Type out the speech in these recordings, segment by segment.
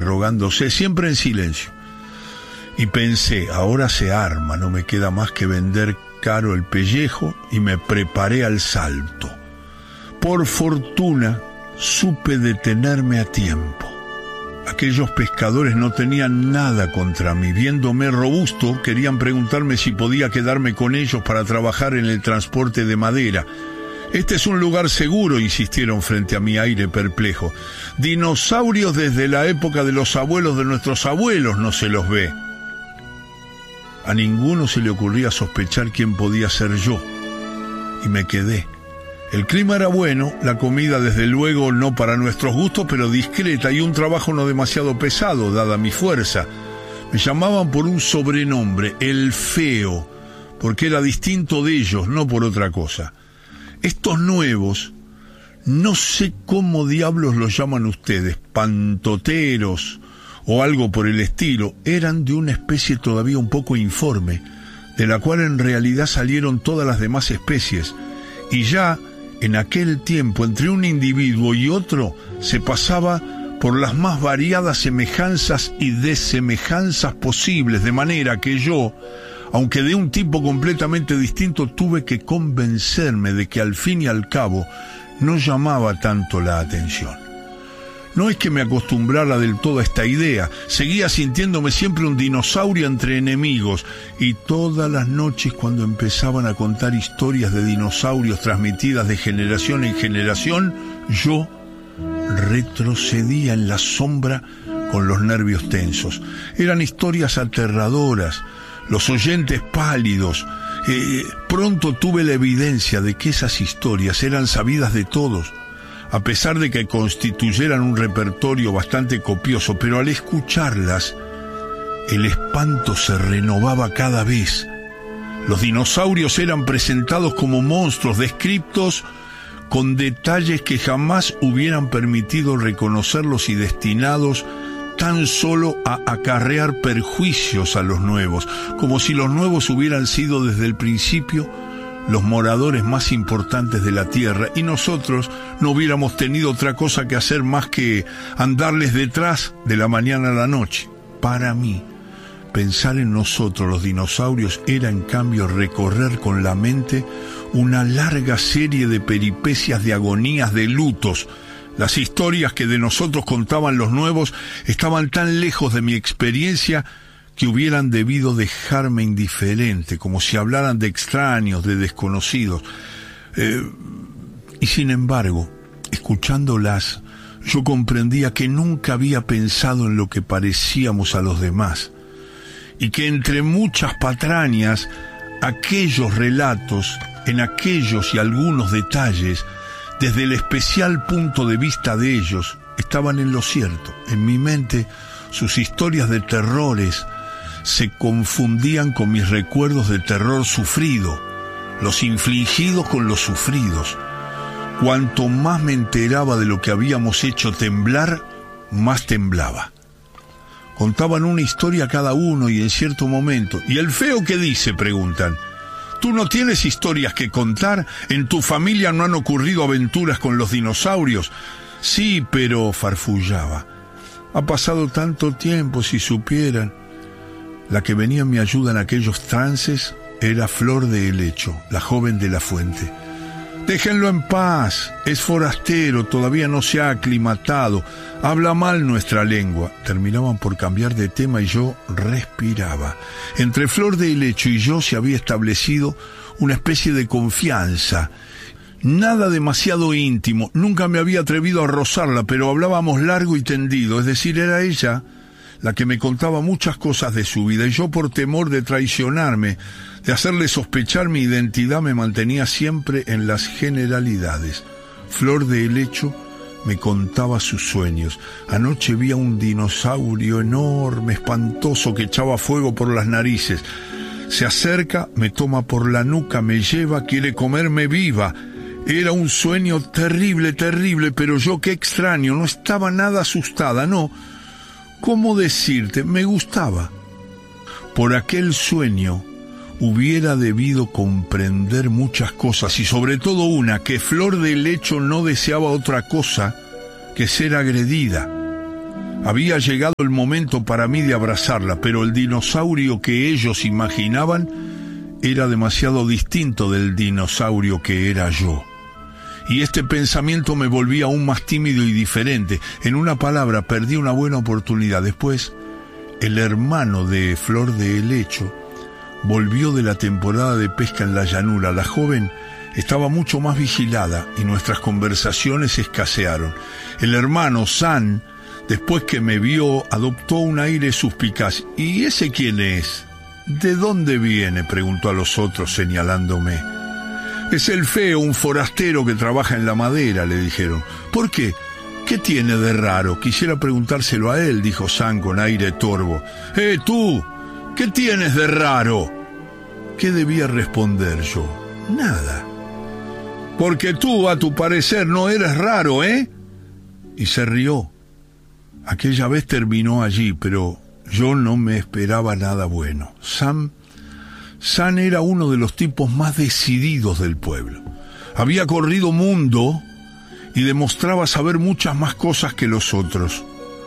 rogándose, siempre en silencio. Y pensé, ahora se arma, no me queda más que vender caro el pellejo, y me preparé al salto. Por fortuna, supe detenerme a tiempo. Aquellos pescadores no tenían nada contra mí. Viéndome robusto, querían preguntarme si podía quedarme con ellos para trabajar en el transporte de madera. Este es un lugar seguro, insistieron frente a mi aire perplejo. Dinosaurios desde la época de los abuelos de nuestros abuelos no se los ve. A ninguno se le ocurría sospechar quién podía ser yo. Y me quedé. El clima era bueno, la comida desde luego no para nuestros gustos, pero discreta, y un trabajo no demasiado pesado, dada mi fuerza. Me llamaban por un sobrenombre, el Feo, porque era distinto de ellos, no por otra cosa. Estos nuevos, no sé cómo diablos los llaman ustedes, pantoteros o algo por el estilo, eran de una especie todavía un poco informe, de la cual en realidad salieron todas las demás especies, y ya en aquel tiempo entre un individuo y otro se pasaba por las más variadas semejanzas y desemejanzas posibles, de manera que yo, aunque de un tipo completamente distinto, tuve que convencerme de que al fin y al cabo no llamaba tanto la atención. No es que me acostumbrara del todo a esta idea, seguía sintiéndome siempre un dinosaurio entre enemigos, y todas las noches cuando empezaban a contar historias de dinosaurios transmitidas de generación en generación, yo retrocedía en la sombra con los nervios tensos. Eran historias aterradoras, los oyentes pálidos. Pronto tuve la evidencia de que esas historias eran sabidas de todos, a pesar de que constituyeran un repertorio bastante copioso, pero al escucharlas, el espanto se renovaba cada vez. Los dinosaurios eran presentados como monstruos descriptos con detalles que jamás hubieran permitido reconocerlos y destinados tan solo a acarrear perjuicios a los nuevos, como si los nuevos hubieran sido desde el principio los moradores más importantes de la tierra, y nosotros no hubiéramos tenido otra cosa que hacer más que andarles detrás de la mañana a la noche. Para mí, pensar en nosotros los dinosaurios era en cambio recorrer con la mente una larga serie de peripecias, de agonías, de lutos. Las historias que de nosotros contaban los nuevos estaban tan lejos de mi experiencia que hubieran debido dejarme indiferente, como si hablaran de extraños, de desconocidos. Y sin embargo, escuchándolas, yo comprendía que nunca había pensado en lo que parecíamos a los demás, y que entre muchas patrañas, aquellos relatos, en aquellos y algunos detalles, desde el especial punto de vista de ellos, estaban en lo cierto. En mi mente, sus historias de terrores se confundían con mis recuerdos de terror sufrido, los infligidos con los sufridos. Cuanto más me enteraba de lo que habíamos hecho temblar, más temblaba. Contaban una historia cada uno, y en cierto momento, ¿y el Feo qué dice?, preguntan. ¿Tú no tienes historias que contar? ¿En tu familia no han ocurrido aventuras con los dinosaurios? Sí, pero, farfullaba, ha pasado tanto tiempo, si supieran. La que venía en mi ayuda en aquellos trances era Flor de Helecho, la joven de la fuente. Déjenlo en paz, es forastero, todavía no se ha aclimatado, habla mal nuestra lengua. Terminaban por cambiar de tema y yo respiraba. Entre Flor de Helecho y yo se había establecido una especie de confianza. Nada demasiado íntimo, nunca me había atrevido a rozarla, pero hablábamos largo y tendido, es decir, era ella la que me contaba muchas cosas de su vida, y yo, por temor de traicionarme, de hacerle sospechar mi identidad, me mantenía siempre en las generalidades. Flor de Helecho me contaba sus sueños. Anoche vi a un dinosaurio enorme, espantoso, que echaba fuego por las narices. Se acerca, me toma por la nuca, me lleva, quiere comerme viva. Era un sueño terrible, terrible, pero yo, qué extraño, no estaba nada asustada, no. ¿Cómo decirte? Me gustaba. Por aquel sueño hubiera debido comprender muchas cosas, y sobre todo una, que Flor de Helecho no deseaba otra cosa que ser agredida. Había llegado el momento para mí de abrazarla, pero el dinosaurio que ellos imaginaban era demasiado distinto del dinosaurio que era yo. Y este pensamiento me volvía aún más tímido y diferente. En una palabra, perdí una buena oportunidad. Después, el hermano de Flor de Helecho volvió de la temporada de pesca en la llanura. La joven estaba mucho más vigilada y nuestras conversaciones escasearon. El hermano San, después que me vio, adoptó un aire suspicaz. ¿Y ese quién es? ¿De dónde viene?, preguntó a los otros señalándome. Es el feo, un forastero que trabaja en la madera, le dijeron. ¿Por qué? ¿Qué tiene de raro? Quisiera preguntárselo a él, dijo San con aire torvo. Tú, ¿qué tienes de raro? ¿Qué debía responder yo? Nada. Porque tú, a tu parecer, no eres raro, ¿eh? Y se rió. Aquella vez terminó allí, pero yo no me esperaba nada bueno. San era uno de los tipos más decididos del pueblo. Había corrido mundo y demostraba saber muchas más cosas que los otros.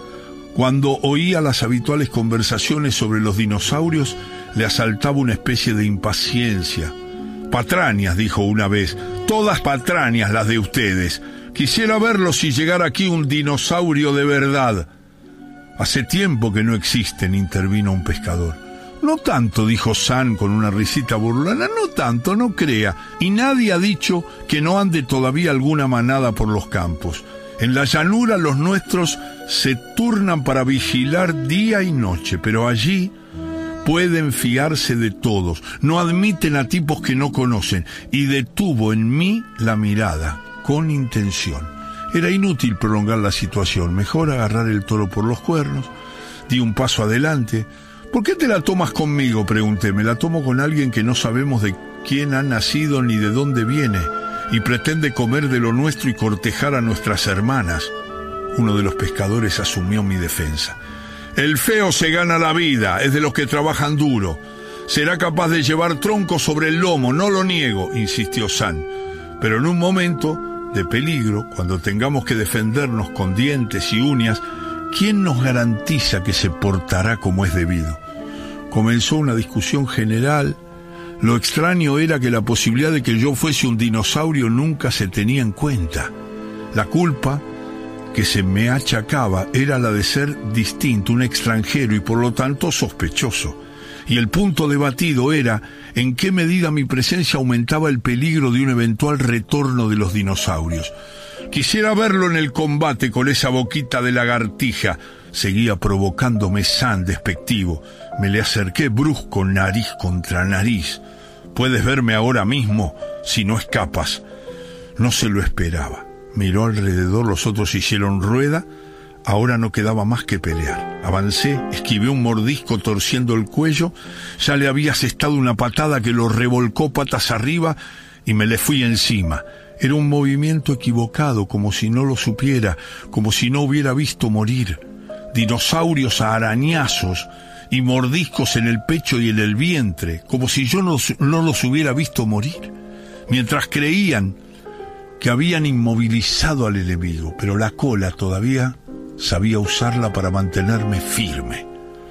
Cuando oía las habituales conversaciones sobre los dinosaurios, le asaltaba una especie de impaciencia. Patrañas, dijo una vez, todas patrañas las de ustedes. Quisiera verlo si llegara aquí un dinosaurio de verdad. Hace tiempo que no existen, intervino un pescador. No tanto, dijo San con una risita burlona, no tanto, no crea. Y nadie ha dicho que no ande todavía alguna manada por los campos. En la llanura los nuestros se turnan para vigilar día y noche, pero allí pueden fiarse de todos. No admiten a tipos que no conocen. Y detuvo en mí la mirada, con intención. Era inútil prolongar la situación. Mejor agarrar el toro por los cuernos. Di un paso adelante. ¿Por qué te la tomas conmigo?, pregunté. Me la tomo con alguien que no sabemos de quién ha nacido ni de dónde viene y pretende comer de lo nuestro y cortejar a nuestras hermanas. Uno de los pescadores asumió mi defensa. El feo se gana la vida, es de los que trabajan duro. Será capaz de llevar troncos sobre el lomo, no lo niego, insistió San. Pero en un momento de peligro, cuando tengamos que defendernos con dientes y uñas, ¿quién nos garantiza que se portará como es debido? Comenzó una discusión general. Lo extraño era que la posibilidad de que yo fuese un dinosaurio nunca se tenía en cuenta. La culpa que se me achacaba era la de ser distinto, un extranjero y por lo tanto sospechoso. Y el punto debatido era en qué medida mi presencia aumentaba el peligro de un eventual retorno de los dinosaurios. Quisiera verlo en el combate con esa boquita de lagartija, seguía provocándome San despectivo. Me le acerqué brusco, nariz contra nariz. Puedes verme ahora mismo si no escapas. No se lo esperaba. Miró alrededor, los otros hicieron rueda. Ahora no quedaba más que pelear. Avancé, esquivé un mordisco torciendo el cuello. Ya le había asestado una patada que lo revolcó patas arriba y me le fui encima. Era un movimiento equivocado, como si no lo supiera, como si no hubiera visto morir. Dinosaurios a arañazos y mordiscos en el pecho y en el vientre, como si yo no los hubiera visto morir. Mientras creían que habían inmovilizado al enemigo, pero la cola todavía sabía usarla para mantenerme firme.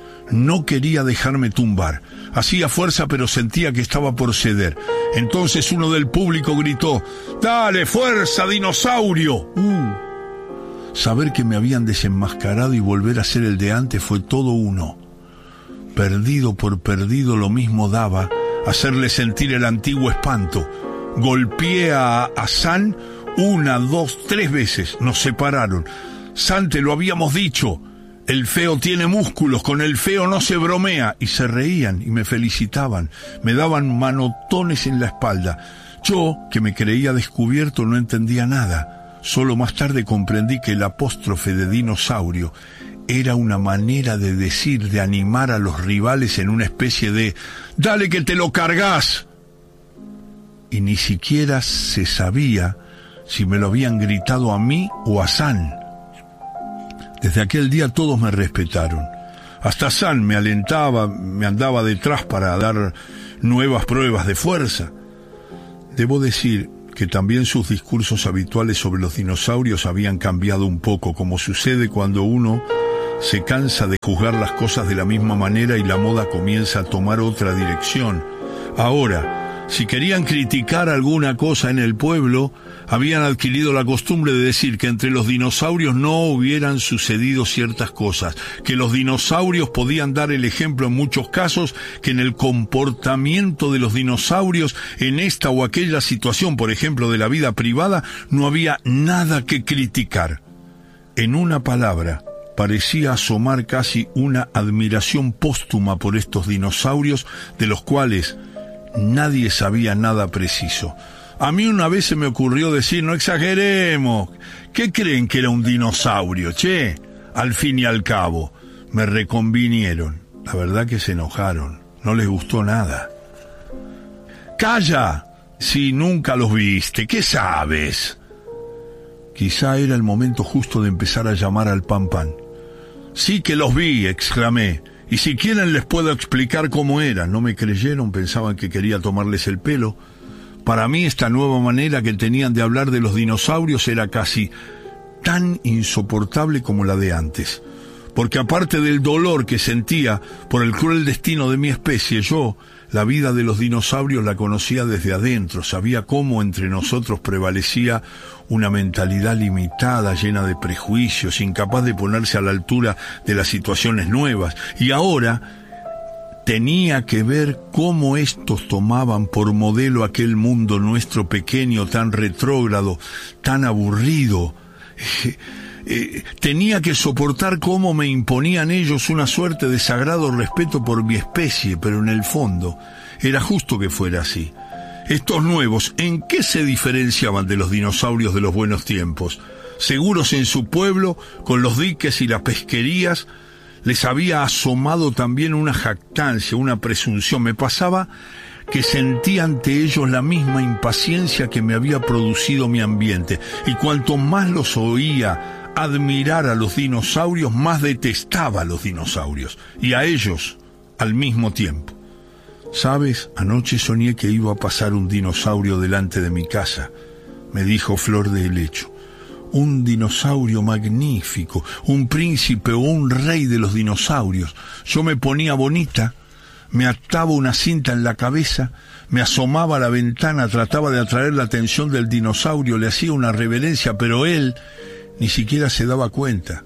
No quería dejarme tumbar. Hacía fuerza, pero sentía que estaba por ceder. Entonces uno del público gritó: ¡Dale, fuerza, dinosaurio! Saber que me habían desenmascarado y volver a ser el de antes fue todo uno. Perdido por perdido lo mismo daba hacerle sentir el antiguo espanto. Golpeé a San 1, 2, 3 veces. Nos separaron. San, te lo habíamos dicho. El feo tiene músculos, con el feo no se bromea. Y se reían y me felicitaban. Me daban manotones en la espalda. Yo, que me creía descubierto, no entendía nada. Solo más tarde comprendí que el apóstrofe de dinosaurio era una manera de decir, de animar a los rivales en una especie de «¡Dale que te lo cargas!». Y ni siquiera se sabía si me lo habían gritado a mí o a San. Desde aquel día todos me respetaron. Hasta San me alentaba, me andaba detrás para dar nuevas pruebas de fuerza. Debo decir que también sus discursos habituales sobre los dinosaurios habían cambiado un poco, como sucede cuando uno se cansa de juzgar las cosas de la misma manera y la moda comienza a tomar otra dirección. Ahora, si querían criticar alguna cosa en el pueblo, habían adquirido la costumbre de decir que entre los dinosaurios no hubieran sucedido ciertas cosas, que los dinosaurios podían dar el ejemplo en muchos casos, que en el comportamiento de los dinosaurios en esta o aquella situación, por ejemplo, de la vida privada, no había nada que criticar. En una palabra, parecía asomar casi una admiración póstuma por estos dinosaurios de los cuales nadie sabía nada preciso. A mí una vez se me ocurrió decir, no exageremos, ¿qué creen que era un dinosaurio, che? Al fin y al cabo, me reconvinieron. La verdad que se enojaron, no les gustó nada. ¡Calla! Si nunca los viste, ¿qué sabes? Quizá era el momento justo de empezar a llamar al pan pan. Sí que los vi, exclamé. Y si quieren les puedo explicar cómo eran. No me creyeron, pensaban que quería tomarles el pelo. Para mí esta nueva manera que tenían de hablar de los dinosaurios era casi tan insoportable como la de antes. Porque aparte del dolor que sentía por el cruel destino de mi especie, yo la vida de los dinosaurios la conocía desde adentro, sabía cómo entre nosotros prevalecía una mentalidad limitada, llena de prejuicios, incapaz de ponerse a la altura de las situaciones nuevas. Y ahora tenía que ver cómo estos tomaban por modelo aquel mundo nuestro pequeño, tan retrógrado, tan aburrido. Tenía que soportar cómo me imponían ellos una suerte de sagrado respeto por mi especie, pero en el fondo era justo que fuera así. Estos nuevos, ¿en qué se diferenciaban de los dinosaurios de los buenos tiempos? Seguros en su pueblo, con los diques y las pesquerías, les había asomado también una jactancia, una presunción. Me pasaba que sentía ante ellos la misma impaciencia que me había producido mi ambiente, y cuanto más los oía admirar a los dinosaurios, más detestaba a los dinosaurios, y a ellos al mismo tiempo. ¿Sabes? Anoche soñé que iba a pasar un dinosaurio delante de mi casa, me dijo Flor de Helecho. Un dinosaurio magnífico, un príncipe o un rey de los dinosaurios. Yo me ponía bonita, me ataba una cinta en la cabeza, me asomaba a la ventana, trataba de atraer la atención del dinosaurio, le hacía una reverencia, pero él ni siquiera se daba cuenta.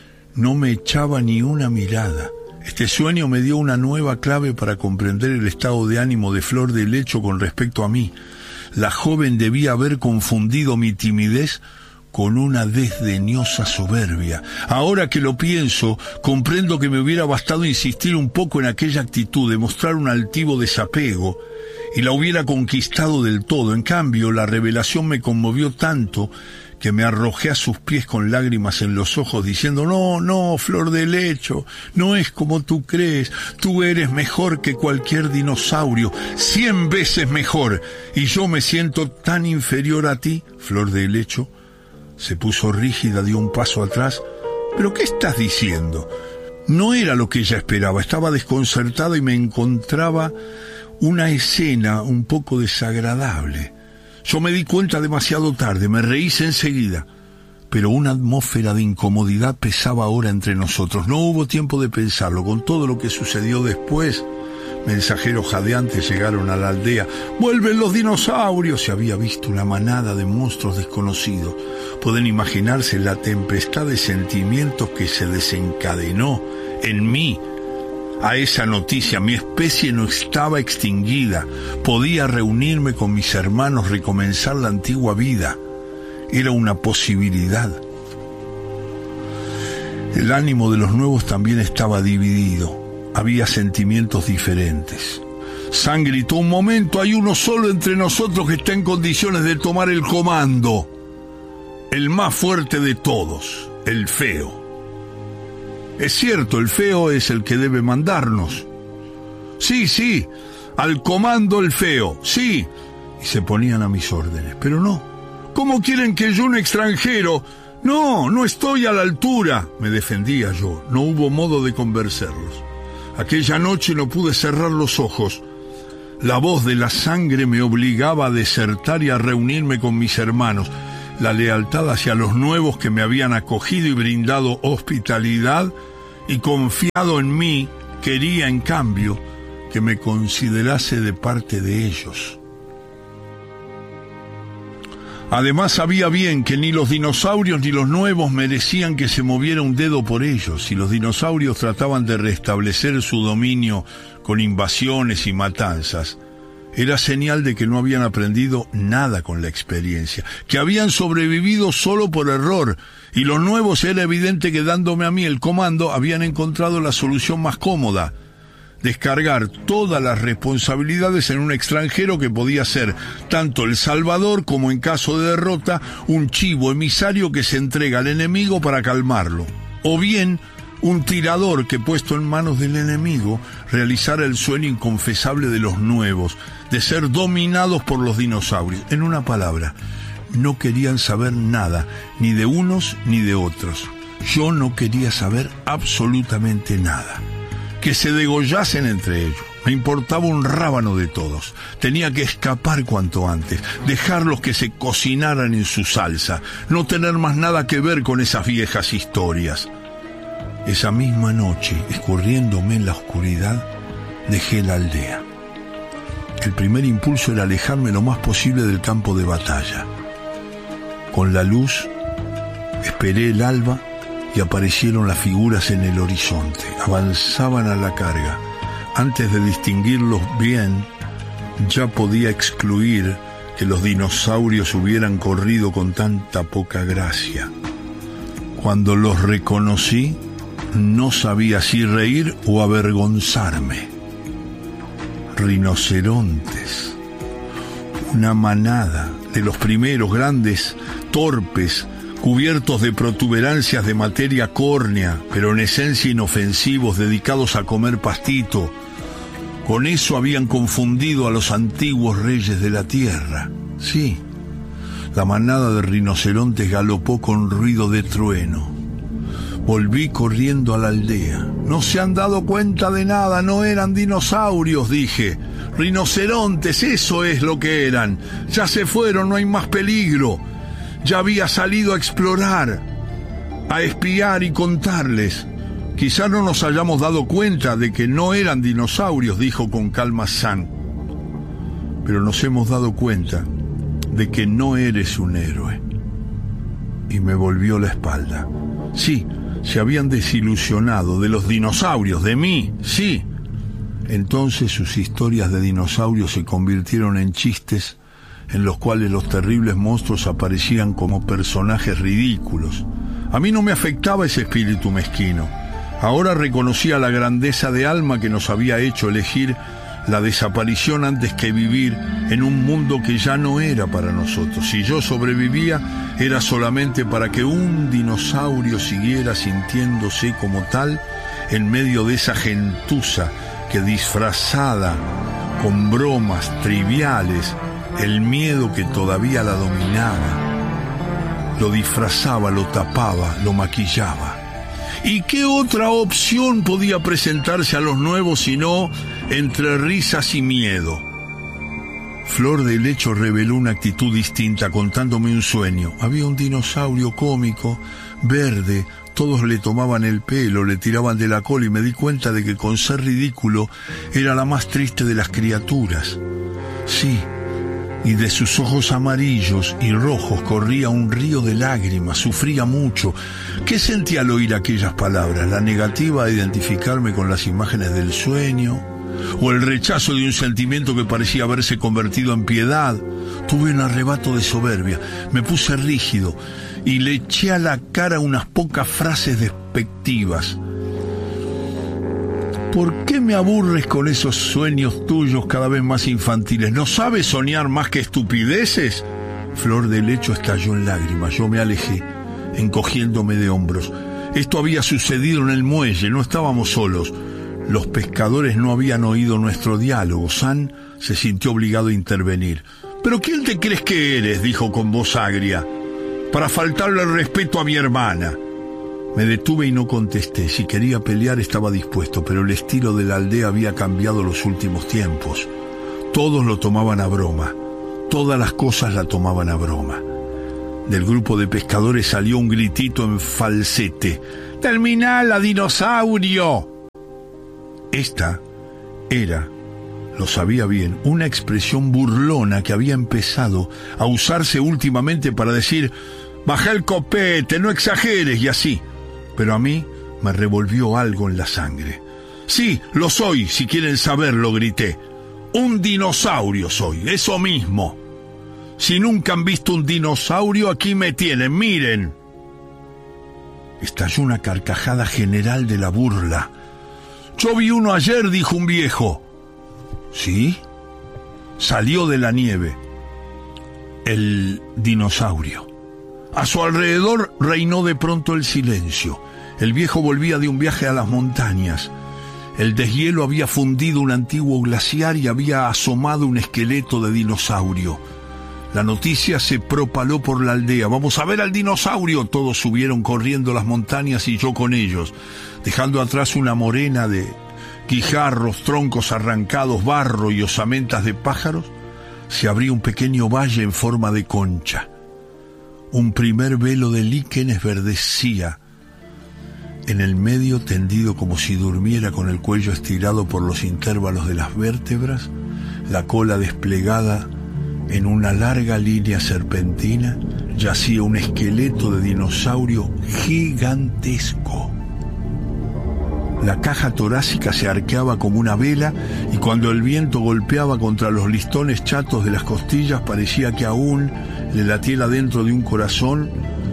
No me echaba ni una mirada. Este sueño me dio una nueva clave para comprender el estado de ánimo de Flor de Helecho con respecto a mí. La joven debía haber confundido mi timidez con una desdeñosa soberbia. Ahora que lo pienso, comprendo que me hubiera bastado insistir un poco en aquella actitud, de mostrar un altivo desapego, y la hubiera conquistado del todo. En cambio, la revelación me conmovió tanto que me arrojé a sus pies con lágrimas en los ojos, diciendo, no, Flor de Helecho, no es como tú crees, tú eres mejor que cualquier dinosaurio, 100 veces mejor, y yo me siento tan inferior a ti. Flor de Helecho se puso rígida, dio un paso atrás. ¿Pero qué estás diciendo? No era lo que ella esperaba, estaba desconcertada y me encontraba una escena un poco desagradable. Yo me di cuenta demasiado tarde, me reí enseguida, pero una atmósfera de incomodidad pesaba ahora entre nosotros. No hubo tiempo de pensarlo. Con todo lo que sucedió después, mensajeros jadeantes llegaron a la aldea. ¡Vuelven los dinosaurios! Se había visto una manada de monstruos desconocidos. Pueden imaginarse la tempestad de sentimientos que se desencadenó en mí a esa noticia. Mi especie no estaba extinguida. Podía reunirme con mis hermanos, recomenzar la antigua vida. Era una posibilidad. El ánimo de los nuevos también estaba dividido. Había sentimientos diferentes. San gritó, un momento, hay uno solo entre nosotros que está en condiciones de tomar el comando. El más fuerte de todos, el feo. Es cierto, el feo es el que debe mandarnos. Sí, al comando el feo, sí. Y se ponían a mis órdenes, pero no. ¿Cómo quieren que yo, un extranjero? No estoy a la altura, me defendía yo. No hubo modo de convencerlos. Aquella noche no pude cerrar los ojos. La voz de la sangre me obligaba a desertar y a reunirme con mis hermanos. La lealtad hacia los nuevos que me habían acogido y brindado hospitalidad y confiado en mí, quería en cambio que me considerase de parte de ellos. Además sabía bien que ni los dinosaurios ni los nuevos merecían que se moviera un dedo por ellos. Si los dinosaurios trataban de restablecer su dominio con invasiones y matanzas, era señal de que no habían aprendido nada con la experiencia, que habían sobrevivido solo por error, y los nuevos era evidente que dándome a mí el comando habían encontrado la solución más cómoda: descargar todas las responsabilidades en un extranjero que podía ser tanto el salvador como, en caso de derrota, un chivo emisario que se entrega al enemigo para calmarlo, o bien un tirador que, puesto en manos del enemigo, realizara el sueño inconfesable de los nuevos, de ser dominados por los dinosaurios. En una palabra, no querían saber nada, ni de unos ni de otros. Yo no quería saber absolutamente nada. Que se degollasen entre ellos. Me importaba un rábano de todos. Tenía que escapar cuanto antes, dejarlos que se cocinaran en su salsa, no tener más nada que ver con esas viejas historias. Esa misma noche, escurriéndome en la oscuridad, dejé la aldea. El primer impulso era alejarme lo más posible del campo de batalla. Con la luz, esperé el alba y aparecieron las figuras en el horizonte. Avanzaban a la carga. Antes de distinguirlos bien, ya podía excluir que los dinosaurios hubieran corrido con tanta poca gracia. Cuando los reconocí, no sabía si reír o avergonzarme. Rinocerontes. Una manada de los primeros grandes, torpes, cubiertos de protuberancias de materia córnea, pero en esencia inofensivos, dedicados a comer pastito. Con eso habían confundido a los antiguos reyes de la tierra. Sí, la manada de rinocerontes galopó con ruido de trueno. Volví corriendo a la aldea. No se han dado cuenta de nada, no eran dinosaurios, dije. Rinocerontes, eso es lo que eran. Ya se fueron, no hay más peligro. Ya había salido a explorar, a espiar y contarles. Quizá no nos hayamos dado cuenta de que no eran dinosaurios, dijo con calma Sam. Pero nos hemos dado cuenta de que no eres un héroe. Y me volvió la espalda. Sí, se habían desilusionado de los dinosaurios, de mí, sí. Entonces sus historias de dinosaurios se convirtieron en chistes en los cuales los terribles monstruos aparecían como personajes ridículos. A mí no me afectaba ese espíritu mezquino. Ahora reconocía la grandeza de alma que nos había hecho elegir la desaparición antes que vivir en un mundo que ya no era para nosotros. Si yo sobrevivía, era solamente para que un dinosaurio siguiera sintiéndose como tal en medio de esa gentuza que, disfrazada con bromas triviales, el miedo que todavía la dominaba, lo disfrazaba, lo tapaba, lo maquillaba. ¿Y qué otra opción podía presentarse a los nuevos sino entre risas y miedo? Flor de Lecho reveló una actitud distinta contándome un sueño. Había un dinosaurio cómico, verde, todos le tomaban el pelo, le tiraban de la cola y me di cuenta de que con ser ridículo era la más triste de las criaturas. Sí, y de sus ojos amarillos y rojos corría un río de lágrimas, sufría mucho. ¿Qué sentía al oír aquellas palabras? ¿La negativa a identificarme con las imágenes del sueño? ¿O el rechazo de un sentimiento que parecía haberse convertido en piedad? Tuve un arrebato de soberbia, me puse rígido y le eché a la cara unas pocas frases despectivas. ¿Por qué me aburres con esos sueños tuyos cada vez más infantiles? ¿No sabes soñar más que estupideces? Flor de Lecho estalló en lágrimas. Yo me alejé, encogiéndome de hombros. Esto había sucedido en el muelle, no estábamos solos. Los pescadores no habían oído nuestro diálogo. Sam se sintió obligado a intervenir. ¿Pero quién te crees que eres?, dijo con voz agria, para faltarle el respeto a mi hermana. Me detuve y no contesté. Si quería pelear estaba dispuesto, pero el estilo de la aldea había cambiado los últimos tiempos. Todos lo tomaban a broma. Todas las cosas la tomaban a broma. Del grupo de pescadores salió un gritito en falsete. Terminala, dinosaurio. Esta era, lo sabía bien, una expresión burlona que había empezado a usarse últimamente para decir: baja el copete, no exageres, y así. Pero a mí me revolvió algo en la sangre. Sí, lo soy, si quieren saberlo, grité. Un dinosaurio soy, eso mismo. Si nunca han visto un dinosaurio, aquí me tienen, miren. Estalló una carcajada general de la burla. Yo vi uno ayer, dijo un viejo. ¿Sí? Salió de la nieve el dinosaurio. A su alrededor reinó de pronto el silencio. El viejo volvía de un viaje a las montañas. El deshielo había fundido un antiguo glaciar y había asomado un esqueleto de dinosaurio. La noticia se propaló por la aldea. ¡Vamos a ver al dinosaurio! Todos subieron corriendo las montañas y yo con ellos, dejando atrás una morena de guijarros, troncos arrancados, barro y osamentas de pájaros. Se abría un pequeño valle en forma de concha. Un primer velo de líquenes verdecía. En el medio, tendido como si durmiera con el cuello estirado por los intervalos de las vértebras, la cola desplegada en una larga línea serpentina, yacía un esqueleto de dinosaurio gigantesco. La caja torácica se arqueaba como una vela y cuando el viento golpeaba contra los listones chatos de las costillas parecía que aún le latiera dentro de un corazón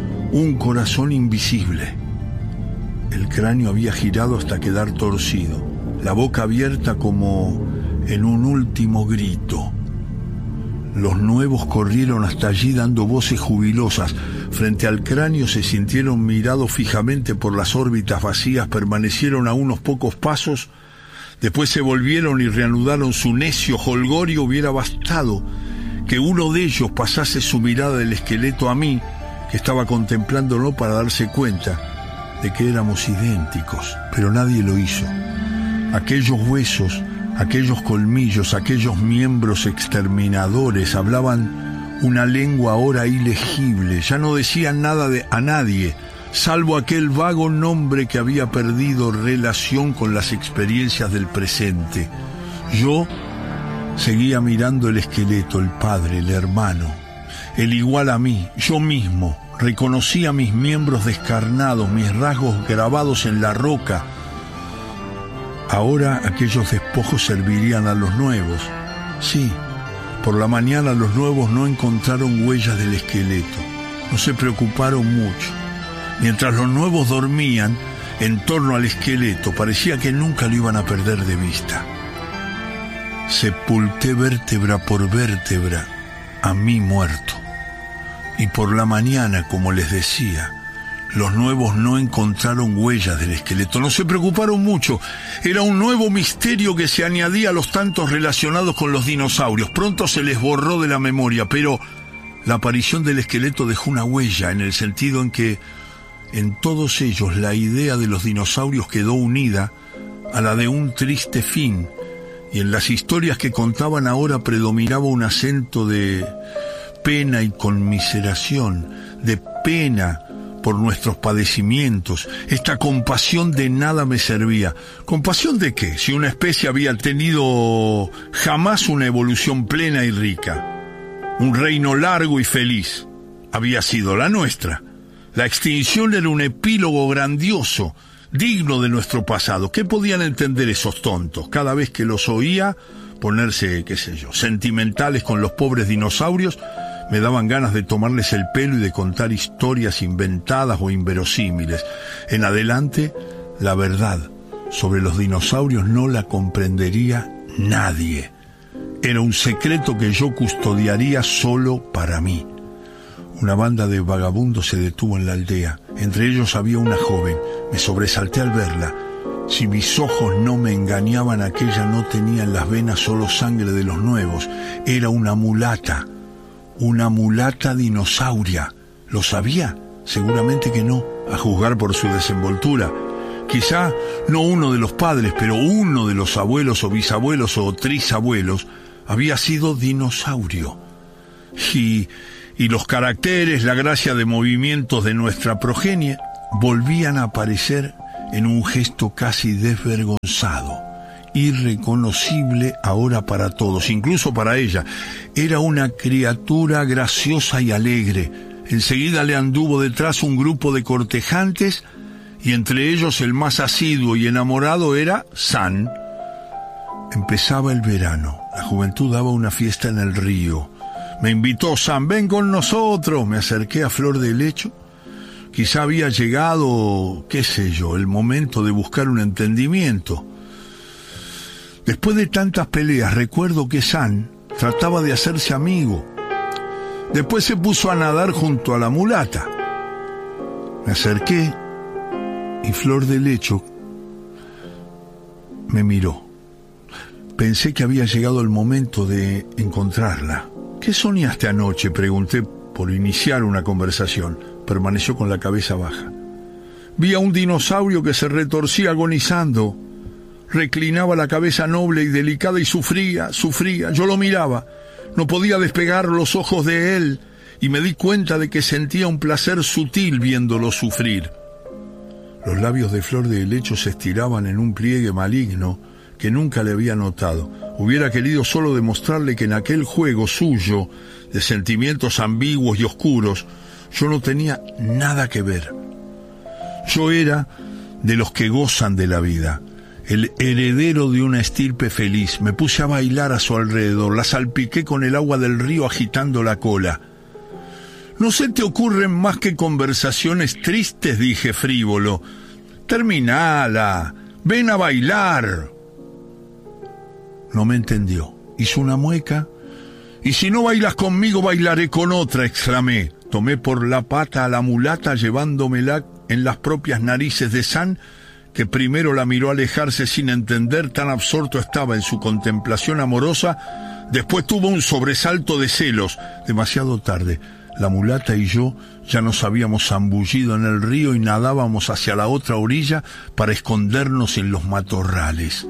invisible. El cráneo había girado hasta quedar torcido, la boca abierta como en un último grito. Los nuevos corrieron hasta allí dando voces jubilosas. Frente al cráneo se sintieron mirados fijamente por las órbitas vacías, permanecieron a unos pocos pasos, después se volvieron y reanudaron su necio jolgorio. Hubiera bastado que uno de ellos pasase su mirada del esqueleto a mí, que estaba contemplándolo, para darse cuenta de que éramos idénticos, pero nadie lo hizo. Aquellos huesos, aquellos colmillos, aquellos miembros exterminadores hablaban una lengua ahora ilegible, ya no decían nada a nadie, salvo aquel vago nombre que había perdido relación con las experiencias del presente. Yo seguía mirando el esqueleto, el padre, el hermano, el igual a mí, yo mismo. Reconocía mis miembros descarnados, mis rasgos grabados en la roca. Ahora aquellos despojos servirían a los nuevos. Sí, por la mañana los nuevos no encontraron huellas del esqueleto. No se preocuparon mucho. Mientras los nuevos dormían en torno al esqueleto, parecía que nunca lo iban a perder de vista. Sepulté vértebra por vértebra a mi muerto. Y por la mañana, como les decía, los nuevos no encontraron huellas del esqueleto. No se preocuparon mucho. Era un nuevo misterio que se añadía a los tantos relacionados con los dinosaurios. Pronto se les borró de la memoria, pero la aparición del esqueleto dejó una huella, en el sentido en que en todos ellos la idea de los dinosaurios quedó unida a la de un triste fin, y en las historias que contaban ahora predominaba un acento de pena y conmiseración, de pena por nuestros padecimientos. Esta compasión de nada me servía. ¿Compasión de qué? Si una especie había tenido jamás una evolución plena y rica. Un reino largo y feliz había sido la nuestra. La extinción era un epílogo grandioso, digno de nuestro pasado. ¿Qué podían entender esos tontos? Cada vez que los oía ponerse, qué sé yo, sentimentales con los pobres dinosaurios, me daban ganas de tomarles el pelo y de contar historias inventadas o inverosímiles. En adelante, la verdad sobre los dinosaurios no la comprendería nadie. Era un secreto que yo custodiaría solo para mí. Una banda de vagabundos se detuvo en la aldea. Entre ellos había una joven. Me sobresalté al verla. Si mis ojos no me engañaban, aquella no tenía en las venas solo sangre de los nuevos. Era una mulata dinosauria. ¿Lo sabía? Seguramente que no, a juzgar por su desenvoltura. Quizá no uno de los padres, pero uno de los abuelos o bisabuelos o trisabuelos había sido dinosaurio. Y los caracteres, la gracia de movimientos de nuestra progenie, volvían a aparecer en un gesto casi desvergonzado, irreconocible ahora para todos, incluso para ella. Era una criatura graciosa y alegre. Enseguida le anduvo detrás un grupo de cortejantes, y entre ellos el más asiduo y enamorado era San. Empezaba el verano. La juventud daba una fiesta en el río. Me invitó San, ven con nosotros. Me acerqué a flor de lecho. Quizá había llegado, qué sé yo, el momento de buscar un entendimiento. Después de tantas peleas, recuerdo que San trataba de hacerse amigo. Después se puso a nadar junto a la mulata. Me acerqué y flor de lecho me miró. Pensé que había llegado el momento de encontrarla. ¿Qué soñaste anoche?, pregunté por iniciar una conversación. Permaneció con la cabeza baja. Vi a un dinosaurio que se retorcía agonizando. Reclinaba la cabeza noble y delicada y sufría. Yo lo miraba. No podía despegar los ojos de él y me di cuenta de que sentía un placer sutil viéndolo sufrir. Los labios de flor de lecho se estiraban en un pliegue maligno que nunca le había notado. Hubiera querido solo demostrarle que en aquel juego suyo de sentimientos ambiguos y oscuros yo no tenía nada que ver. Yo era de los que gozan de la vida, el heredero de una estirpe feliz. Me puse a bailar a su alrededor, la salpiqué con el agua del río agitando la cola. ¿No se te ocurren más que conversaciones tristes?, dije frívolo. Terminala, ven a bailar. No me entendió. Hizo una mueca. Y si no bailas conmigo, bailaré con otra, exclamé. Tomé por la pata a la mulata, llevándomela en las propias narices de San, que primero la miró alejarse sin entender, tan absorto estaba en su contemplación amorosa. Después tuvo un sobresalto de celos. Demasiado tarde. La mulata y yo ya nos habíamos zambullido en el río y nadábamos hacia la otra orilla para escondernos en los matorrales.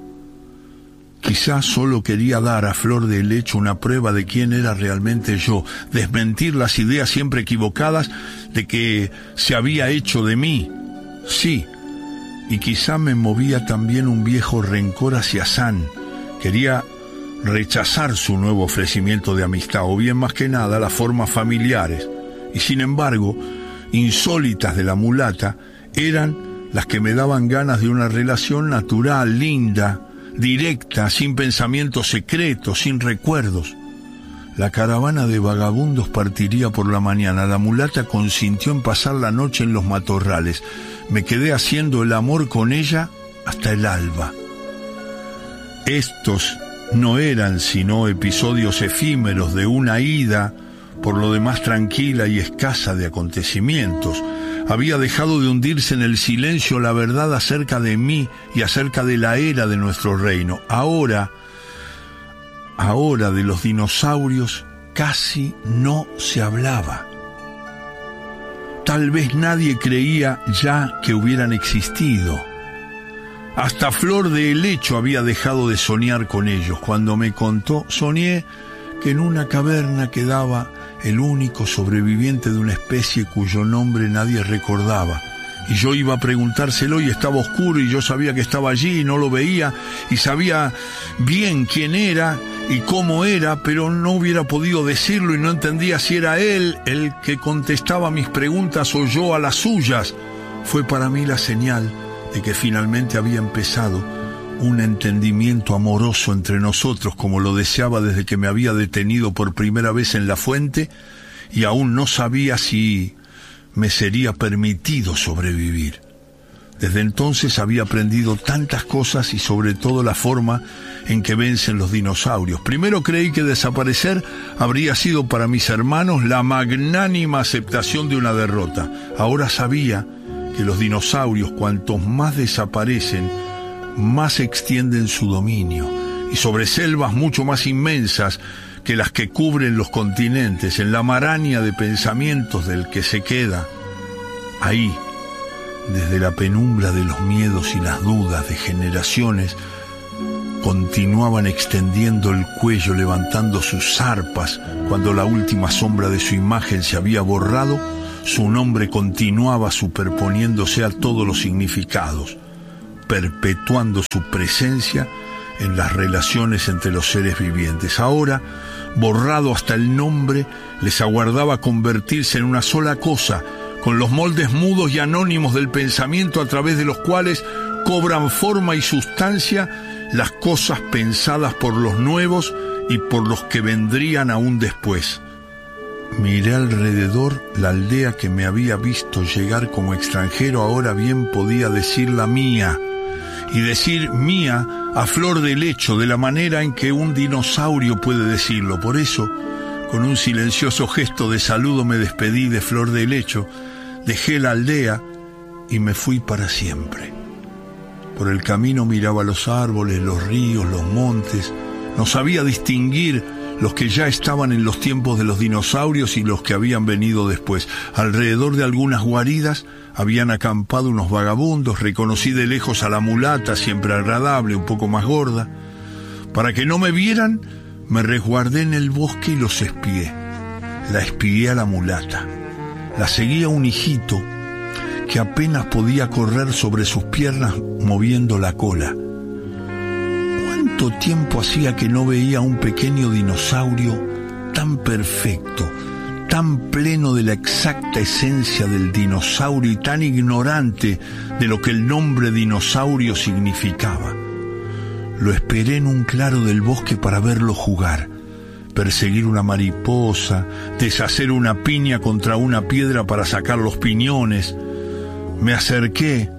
Quizás solo quería dar a flor de lecho una prueba de quién era realmente yo, desmentir las ideas siempre equivocadas de que se había hecho de mí. Sí, y quizá me movía también un viejo rencor hacia San. Quería rechazar su nuevo ofrecimiento de amistad, o bien más que nada las formas familiares, y sin embargo, insólitas de la mulata, eran las que me daban ganas de una relación natural, linda, directa, sin pensamientos secretos, sin recuerdos. La caravana de vagabundos partiría por la mañana. La mulata consintió en pasar la noche en los matorrales. Me quedé haciendo el amor con ella hasta el alba. Estos no eran sino episodios efímeros de una ida, por lo demás tranquila y escasa de acontecimientos. Había dejado de hundirse en el silencio la verdad acerca de mí y acerca de la era de nuestro reino. Ahora de los dinosaurios casi no se hablaba. Tal vez nadie creía ya que hubieran existido. Hasta flor de lecho había dejado de soñar con ellos. Cuando me contó, soñé que en una caverna quedaba el único sobreviviente de una especie cuyo nombre nadie recordaba. Y yo iba a preguntárselo y estaba oscuro y yo sabía que estaba allí y no lo veía y sabía bien quién era y cómo era, pero no hubiera podido decirlo y no entendía si era él el que contestaba mis preguntas o yo a las suyas. Fue para mí la señal de que finalmente había empezado un entendimiento amoroso entre nosotros, como lo deseaba desde que me había detenido por primera vez en la fuente, y aún no sabía si me sería permitido sobrevivir. Desde entonces había aprendido tantas cosas y sobre todo la forma en que vencen los dinosaurios. Primero creí que desaparecer habría sido para mis hermanos la magnánima aceptación de una derrota. Ahora sabía que los dinosaurios, cuantos más desaparecen, más extienden su dominio, y sobre selvas mucho más inmensas que las que cubren los continentes, en la maraña de pensamientos del que se queda. Ahí, desde la penumbra de los miedos y las dudas de generaciones, continuaban extendiendo el cuello, levantando sus zarpas, cuando la última sombra de su imagen se había borrado, su nombre continuaba superponiéndose a todos los significados, perpetuando su presencia en las relaciones entre los seres vivientes. Ahora, borrado hasta el nombre, les aguardaba convertirse en una sola cosa, con los moldes mudos y anónimos del pensamiento a través de los cuales cobran forma y sustancia las cosas pensadas por los nuevos y por los que vendrían aún después. Miré alrededor. La aldea que me había visto llegar como extranjero ahora bien podía decir la mía, y decir mía a flor de lecho, de la manera en que un dinosaurio puede decirlo. Por eso, con un silencioso gesto de saludo me despedí de Flor de Lecho, dejé la aldea y me fui para siempre. Por el camino miraba los árboles, los ríos, los montes. No sabía distinguir los que ya estaban en los tiempos de los dinosaurios y los que habían venido después. Alrededor de algunas guaridas habían acampado unos vagabundos. Reconocí de lejos a la mulata, siempre agradable, un poco más gorda. Para que no me vieran, me resguardé en el bosque y los espié. La espié a la mulata. La seguía un hijito que apenas podía correr sobre sus piernas moviendo la cola. ¿Cuánto tiempo hacía que no veía un pequeño dinosaurio tan perfecto, tan pleno de la exacta esencia del dinosaurio y tan ignorante de lo que el nombre dinosaurio significaba? Lo esperé en un claro del bosque para verlo jugar, perseguir una mariposa, deshacer una piña contra una piedra para sacar los piñones. Me acerqué.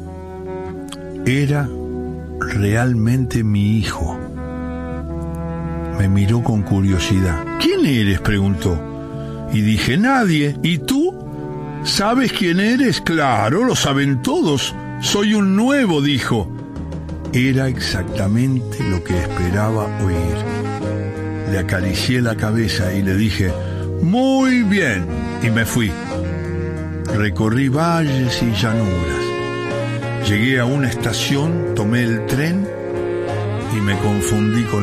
Era realmente mi hijo. Me miró con curiosidad. ¿Quién eres?, preguntó. Y dije, nadie. ¿Y tú? ¿Sabes quién eres? Claro, lo saben todos. Soy un nuevo, dijo. Era exactamente lo que esperaba oír. Le acaricié la cabeza y le dije, muy bien, y me fui. Recorrí valles y llanuras. Llegué a una estación, tomé el tren y me confundí con